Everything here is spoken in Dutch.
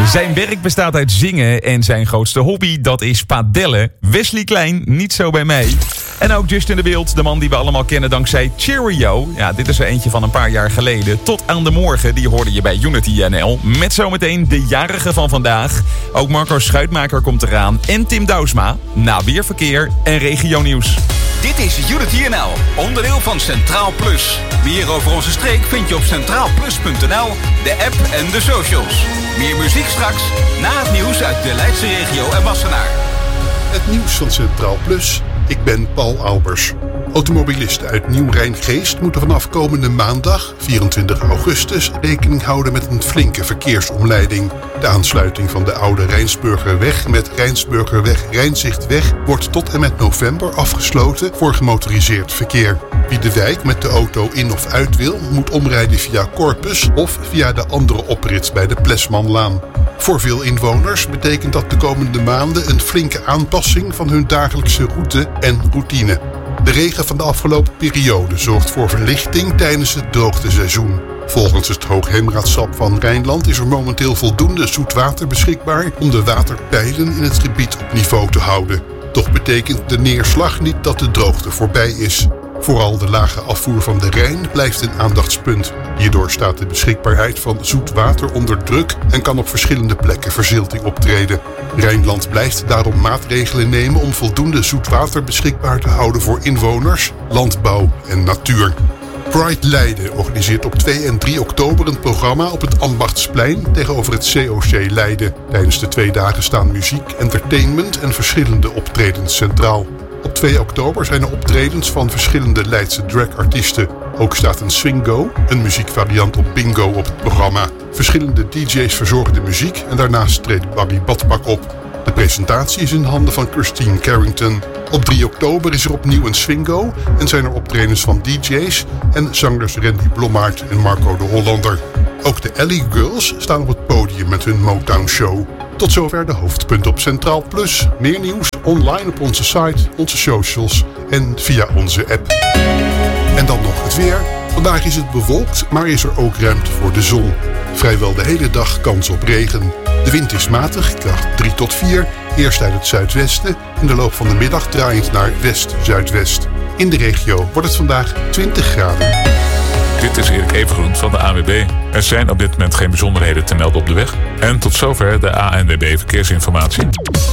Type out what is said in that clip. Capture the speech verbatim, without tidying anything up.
Zijn werk bestaat uit zingen en zijn grootste hobby, dat is padellen. Wesley Klein, niet zo bij mij. En ook Justin de Wild, de man die we allemaal kennen dankzij Cheerio. Ja, dit is er eentje van een paar jaar geleden. Tot aan de morgen, die hoorde je bij Unity N L. Met zometeen de jarige van vandaag. Ook Marco Schuitmaker komt eraan. En Tim Douwsma, na weerverkeer en regionieuws. Dit is Unity N L, onderdeel van Centraal Plus. Meer over onze streek vind je op centraal plus punt n l, de app en de socials. Meer muziek straks, na het nieuws uit de Leidse regio en Wassenaar. Het nieuws van Centraal Plus. Ik ben Paul Albers. Automobilisten uit Nieuw-Rhijngeest moeten vanaf komende maandag, vierentwintig augustus, rekening houden met een flinke verkeersomleiding. De aansluiting van de oude Rijnsburgerweg met Rijnsburgerweg-Rijnzichtweg wordt tot en met november afgesloten voor gemotoriseerd verkeer. Wie de wijk met de auto in of uit wil, moet omrijden via Corpus of via de andere oprit bij de Plesmanlaan. Voor veel inwoners betekent dat de komende maanden een flinke aanpassing van hun dagelijkse route en routine. De regen van de afgelopen periode zorgt voor verlichting tijdens het droogteseizoen. Volgens het Hoogheemraadschap van Rijnland is er momenteel voldoende zoet water beschikbaar om de waterpeilen in het gebied op niveau te houden. Toch betekent de neerslag niet dat de droogte voorbij is. Vooral de lage afvoer van de Rijn blijft een aandachtspunt. Hierdoor staat de beschikbaarheid van zoet water onder druk en kan op verschillende plekken verzilting optreden. Rijnland blijft daarom maatregelen nemen om voldoende zoet water beschikbaar te houden voor inwoners, landbouw en natuur. Pride Leiden organiseert op twee en drie oktober een programma op het Ambachtsplein tegenover het C O C Leiden. Tijdens de twee dagen staan muziek, entertainment en verschillende optredens centraal. Op twee oktober zijn er optredens van verschillende Leidse dragartiesten. Ook staat een swingo, een muziekvariant op bingo, op het programma. Verschillende D J's verzorgen de muziek en daarnaast treedt Barry Badpak op. De presentatie is in handen van Christine Carrington. Op drie oktober is er opnieuw een swingo en zijn er optredens van D J's en zangers Randy Blommaert en Marco de Hollander. Ook de Alley Girls staan op het podium met hun Motown Show. Tot zover de hoofdpunten op Centraal Plus. Meer nieuws online op onze site, onze socials en via onze app. En dan nog het weer. Vandaag is het bewolkt, maar is er ook ruimte voor de zon. Vrijwel de hele dag kans op regen. De wind is matig, kracht drie tot vier, eerst uit het zuidwesten. In de loop van de middag draaiend naar west-zuidwest. In de regio wordt het vandaag twintig graden. Dit is Erik Evengroen van de A N W B. Er zijn op dit moment geen bijzonderheden te melden op de weg. En tot zover de A N W B Verkeersinformatie.